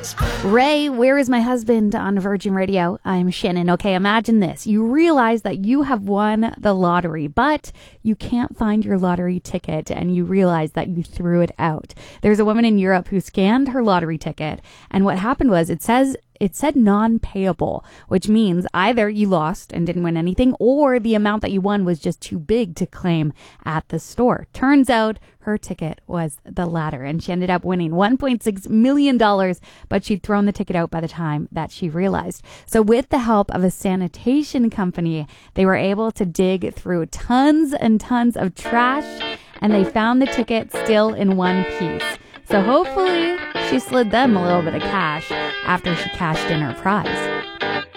Ray, Where Is My Husband on Virgin Radio. I'm Shannon. Okay, imagine this. You realize that you have won the lottery, but you can't find your lottery ticket, and you realize that you threw it out. There's a woman in Europe who scanned her lottery ticket, and what happened was it said non-payable, which means either you lost and didn't win anything, or the amount that you won was just too big to claim at the store. Turns out her ticket was the latter, and she ended up winning $1.6 million, but she'd thrown the ticket out by the time that she realized. So with the help of a sanitation company, they were able to dig through tons and tons of trash, and they found the ticket still in one piece. So hopefully she slid them a little bit of cash after she cashed in her prize.